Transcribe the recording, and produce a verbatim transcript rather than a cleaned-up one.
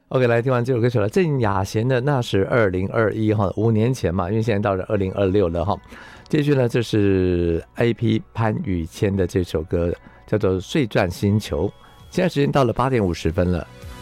OK， 来听完这首歌曲了，郑雅贤的那是二零二一哈，五年前嘛，因为现在到了二零二六了哈。接续呢，这是 A P 潘宇谦的这首歌，叫做《睡钻星球》。现在时间到了八点五十分了。